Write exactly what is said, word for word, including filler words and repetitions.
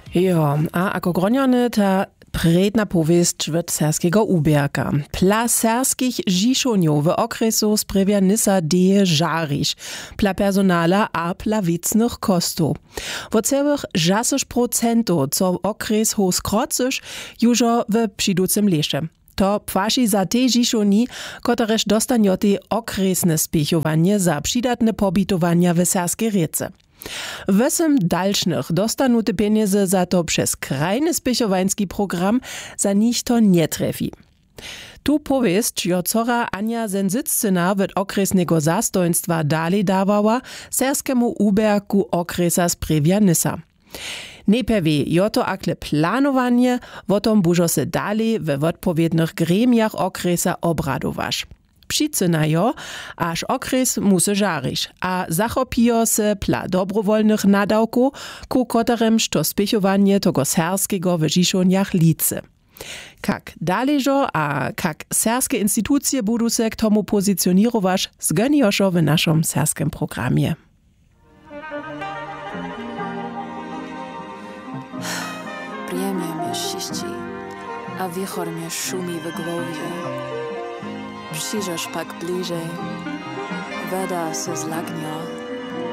Jo, a ako gronjany ta predna powieść od serskiego ubierka. Pla serskich žišonjów w okresu sprawia Nysa deje żariš, pla personala a pla vicnych kostów. Wo całych sześćdziesiąt procent co okres ho skrocyš, jużo w przyducym lesze. To płaci za te žišoni, kotrež dostanjote okresne spichowanie za przydatne pobitowania w serskiej rece. Wesem dalsznych dostanu te pieniądze za to przez krajny spichowański program za nich to nie trefi. Tu powieść jo cora Ania Zenzyccyna w okresnego zastojństwa dalej dawała serskiemu uberku okresa sprawia Nysa. Najpierw jo to akle planowanie, wotom bużo se dalej w odpowiednich gremiach okresa obradowasz. Przycyna jo, aż okres musy żariš, a zachopijo se pla dobrowolnych nadawków, ku koteremž to spichowanie tego serskiego w žišonjach lice. Kak dalejžo a kak serskie instytucje budu se k tomu pozicjonirować, zgonijošo w naszym serskim programie. Przyjemnie mnie šišti, a wiechor mnie szumi w głowie. Przyjrzysz pak bliżej, woda se zlagnia,